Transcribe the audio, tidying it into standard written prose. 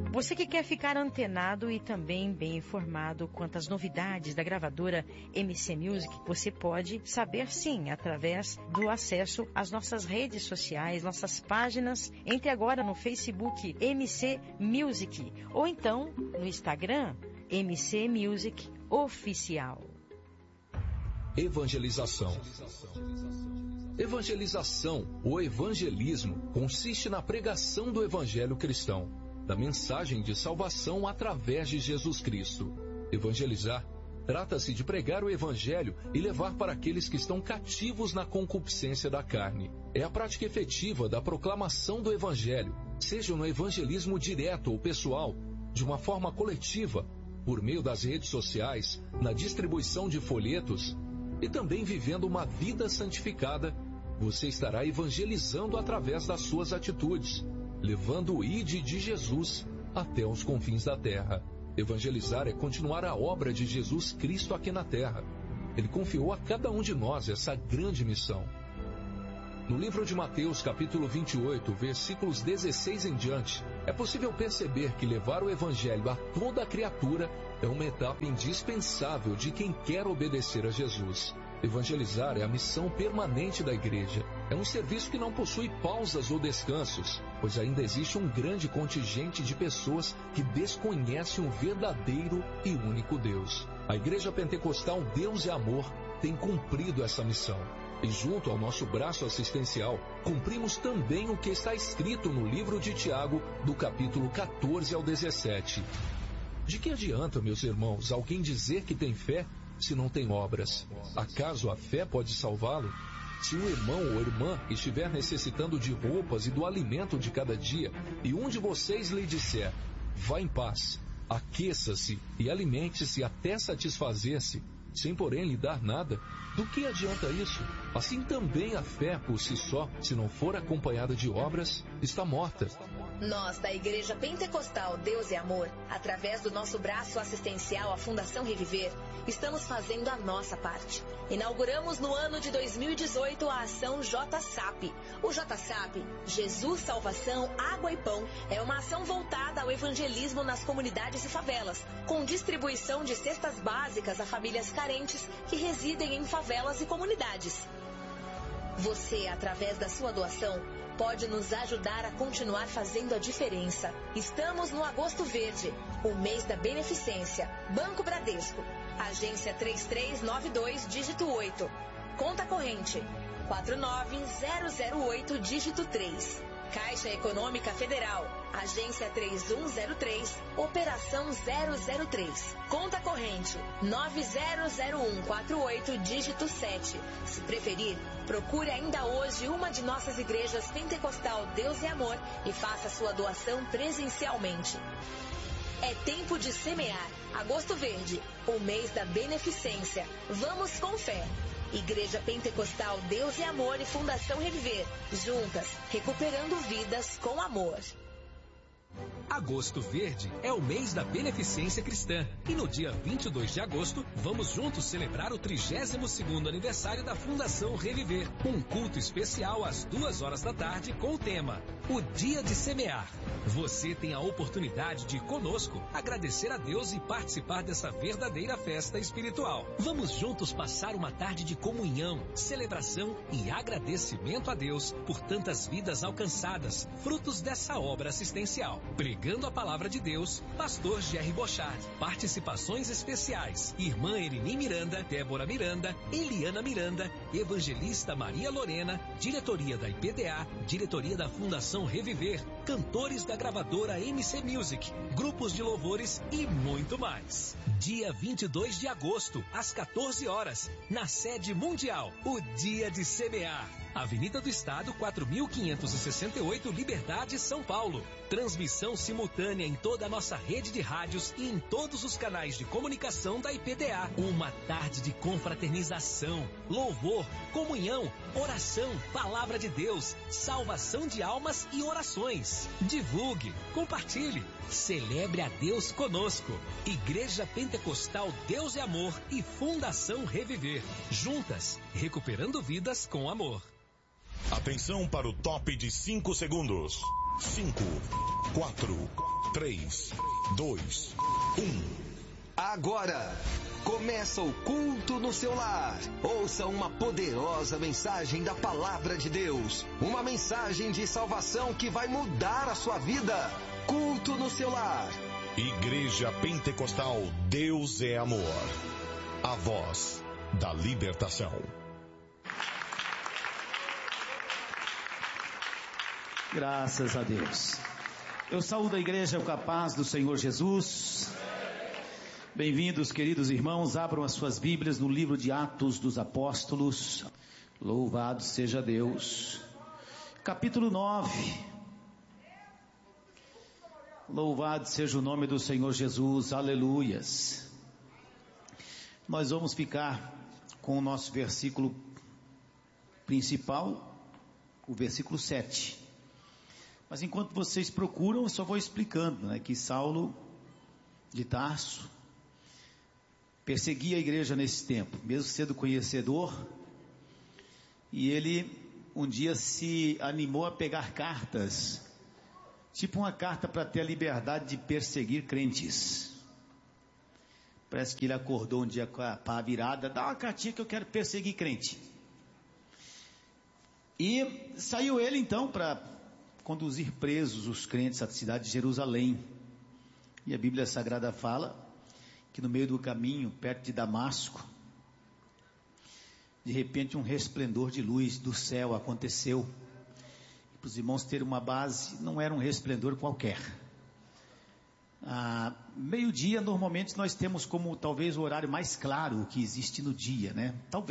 Você que quer ficar antenado e também bem informado quanto às novidades da gravadora MC Music, você pode saber sim, através do acesso às nossas redes sociais, nossas páginas. Entre agora no Facebook MC Music ou então no Instagram MC Music Oficial. Evangelização. Evangelização ou evangelismo consiste na pregação do evangelho cristão, da mensagem de salvação através de Jesus Cristo. Evangelizar trata-se de pregar o evangelho e levar para aqueles que estão cativos na concupiscência da carne. É a prática efetiva da proclamação do evangelho, seja no evangelismo direto ou pessoal, de uma forma coletiva, por meio das redes sociais, na distribuição de folhetos e também vivendo uma vida santificada. Você estará evangelizando através das suas atitudes, levando o ide de Jesus até os confins da terra. Evangelizar é continuar a obra de Jesus Cristo aqui na terra. Ele confiou a cada um de nós essa grande missão. No livro de Mateus, capítulo 28, versículos 16 em diante, é possível perceber que levar o evangelho a toda a criatura é uma etapa indispensável de quem quer obedecer a Jesus. Evangelizar é a missão permanente da igreja. É um serviço que não possui pausas ou descansos, pois ainda existe um grande contingente de pessoas que desconhecem o verdadeiro e único Deus. A Igreja Pentecostal Deus é Amor tem cumprido essa missão. E junto ao nosso braço assistencial, cumprimos também o que está escrito no livro de Tiago, do capítulo 14 ao 17. De que adianta, meus irmãos, alguém dizer que tem fé se não tem obras? Acaso a fé pode salvá-lo? Se um irmão ou irmã estiver necessitando de roupas e do alimento de cada dia, e um de vocês lhe disser, vá em paz, aqueça-se e alimente-se até satisfazer-se, sem porém lhe dar nada, do que adianta isso? Assim também a fé por si só, se não for acompanhada de obras, está morta. Nós, da Igreja Pentecostal Deus e Amor, através do nosso braço assistencial, a Fundação Reviver, estamos fazendo a nossa parte. Inauguramos no ano de 2018 a ação JSAP. O JSAP, Jesus, Salvação, Água e Pão, é uma ação voltada ao evangelismo nas comunidades e favelas, com distribuição de cestas básicas a famílias carentes que residem em favelas e comunidades. Você, através da sua doação, pode nos ajudar a continuar fazendo a diferença. Estamos no Agosto Verde, o mês da beneficência. Banco Bradesco, agência 3392, dígito 8. Conta corrente 49008, dígito 3. Caixa Econômica Federal, agência 3103, operação 003. Conta corrente 900148, dígito 7. Se preferir, procure ainda hoje uma de nossas igrejas Pentecostal Deus e Amor e faça sua doação presencialmente. É tempo de semear. Agosto Verde, o mês da beneficência. Vamos com fé. Igreja Pentecostal Deus e Amor e Fundação Reviver. Juntas, recuperando vidas com amor. Agosto Verde é o mês da beneficência cristã. E no dia 22 de agosto, vamos juntos celebrar o 32º aniversário da Fundação Reviver. Um culto especial às 2 da tarde com o tema O Dia de Semear. Você tem a oportunidade de ir conosco, agradecer a Deus e participar dessa verdadeira festa espiritual. Vamos juntos passar uma tarde de comunhão, celebração e agradecimento a Deus por tantas vidas alcançadas, frutos dessa obra assistencial. Pregando a palavra de Deus, pastor Jerry Bochard. Participações especiais: irmã Erini Miranda, Débora Miranda, Eliana Miranda, evangelista Maria Lorena, diretoria da IPDA, diretoria da Fundação Reviver, cantores da gravadora MC Music, grupos de louvores e muito mais. Dia 22 de agosto, às 14 horas, na sede mundial, o Dia de Semear. Avenida do Estado, 4568, Liberdade, São Paulo. Transmissão simultânea em toda a nossa rede de rádios e em todos os canais de comunicação da IPDA. Uma tarde de confraternização, louvor, comunhão, oração, palavra de Deus, salvação de almas e orações. Divulgue, compartilhe, celebre a Deus conosco. Igreja Pentecostal Deus e Amor e Fundação Reviver. Juntas, recuperando vidas com amor. Atenção para o top de 5 segundos. 5, 4, 3, 2, 1. Agora começa o culto no seu lar. Ouça uma poderosa mensagem da palavra de Deus. Uma mensagem de salvação que vai mudar a sua vida. Culto no seu lar. Igreja Pentecostal Deus é Amor. A voz da libertação. Graças a Deus. Eu saúdo a igreja com a paz do Senhor Jesus. Bem-vindos, queridos irmãos. Abram as suas Bíblias no livro de Atos dos Apóstolos. Louvado seja Deus. Capítulo 9. Louvado seja o nome do Senhor Jesus. Aleluias. Nós vamos ficar com o nosso versículo principal, o versículo 7. Mas enquanto vocês procuram, eu só vou explicando, né, que Saulo de Tarso perseguia a igreja nesse tempo, mesmo sendo conhecedor, e ele um dia se animou a pegar cartas, tipo uma carta para ter a liberdade de perseguir crentes. Parece que ele acordou um dia com a pá virada, dá uma cartinha que eu quero perseguir crente. E saiu ele então para conduzir presos os crentes à cidade de Jerusalém. E a Bíblia Sagrada fala que no meio do caminho, perto de Damasco, de repente um resplendor de luz do céu aconteceu. Para os irmãos terem uma base, não era um resplendor qualquer. Meio-dia, normalmente nós temos como talvez o horário mais claro que existe no dia, né? Talvez